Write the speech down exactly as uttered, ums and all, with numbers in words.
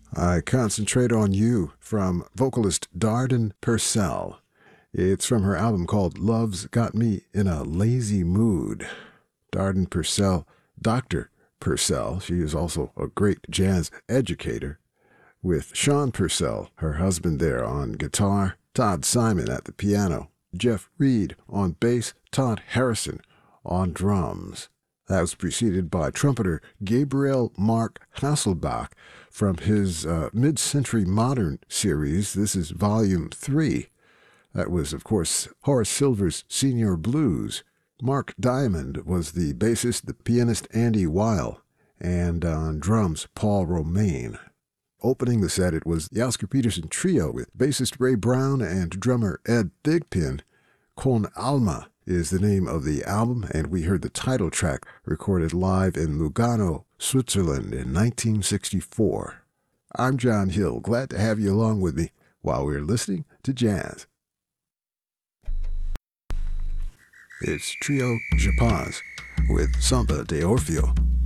I Concentrate on You from vocalist Darden Purcell. It's from her album called Love's Got Me in a Lazy Mood. Darden Purcell, Doctor Purcell, she is also a great jazz educator, with Sean Purcell, her husband there, on guitar, Todd Simon at the piano, Jeff Reed on bass, Todd Harrison on drums. That was preceded by trumpeter Gabriel Mark Hasselbach from his uh, Mid-Century Modern series. This is Volume three. That was, of course, Horace Silver's Senior Blues. Mark Diamond was the bassist, the pianist Andy Weil, and on drums, Paul Romaine. Opening the set, it was the Oscar Peterson Trio with bassist Ray Brown and drummer Ed Thigpen. Con Alma is the name of the album, and we heard the title track recorded live in Lugano, Switzerland in nineteen sixty-four. I'm John Hill, glad to have you along with me while we're listening to jazz. It's Trio Japaz with Samba de Orfeo.